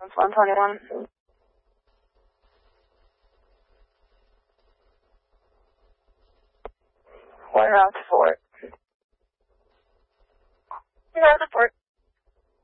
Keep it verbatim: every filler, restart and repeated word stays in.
That's one twenty-one. One route to Fort. Route to Fort.